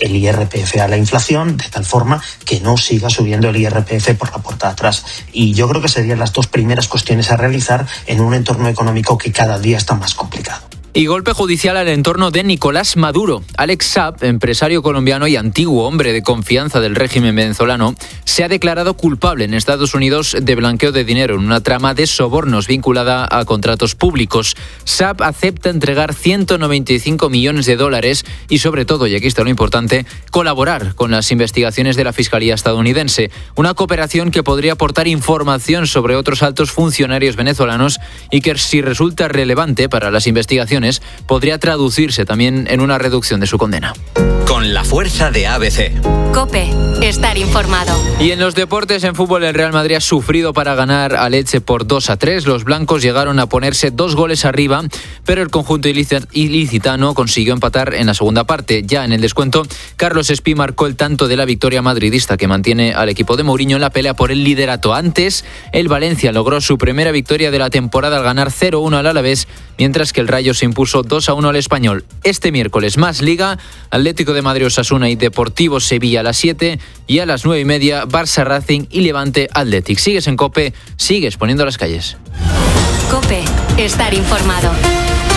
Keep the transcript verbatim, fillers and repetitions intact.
el I R P F a la inflación, de tal forma que no siga subiendo el I R P F por la puerta de atrás. Y yo creo que serían las dos primeras cuestiones a realizar en un entorno económico que cada día está más complicado. Y golpe judicial al entorno de Nicolás Maduro. Alex Saab, empresario colombiano y antiguo hombre de confianza del régimen venezolano, se ha declarado culpable en Estados Unidos de blanqueo de dinero en una trama de sobornos vinculada a contratos públicos. Saab acepta entregar ciento noventa y cinco millones de dólares y, sobre todo, y aquí está lo importante, colaborar con las investigaciones de la Fiscalía estadounidense. Una cooperación que podría aportar información sobre otros altos funcionarios venezolanos y que, si resulta relevante para las investigaciones, podría traducirse también en una reducción de su condena. Con la fuerza de A B C. COPE. Estar informado. Y en los deportes, en fútbol, el Real Madrid ha sufrido para ganar al Elche por dos a tres. Los blancos llegaron a ponerse dos goles arriba, pero el conjunto ilicitano consiguió empatar en la segunda parte. Ya en el descuento, Carlos Espí marcó el tanto de la victoria madridista que mantiene al equipo de Mourinho en la pelea por el liderato. Antes, el Valencia logró su primera victoria de la temporada al ganar cero uno al Alavés, mientras que el Rayo se impuso dos a uno al Español. Este miércoles más Liga, Atlético de Madrid Osasuna y Deportivo Sevilla a las siete, y a las nueve y media Barça Racing y Levante Athletic. Sigues en COPE, sigues poniendo las calles. COPE. Estar informado.